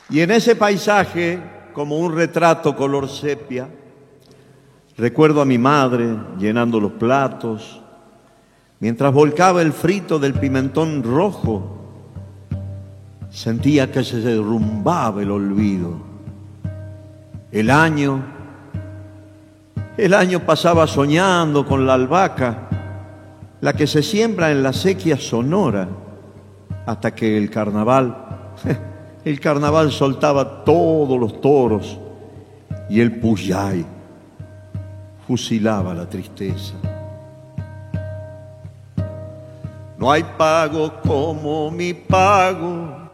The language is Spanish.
Y en ese paisaje, como un retrato color sepia, recuerdo a mi madre llenando los platos, mientras volcaba el frito del pimentón rojo. Sentía que se derrumbaba el olvido. El año pasaba soñando con la albahaca, la que se siembra en la sequía sonora, hasta que el carnaval soltaba todos los toros y el puyay fusilaba la tristeza. No hay pago como mi pago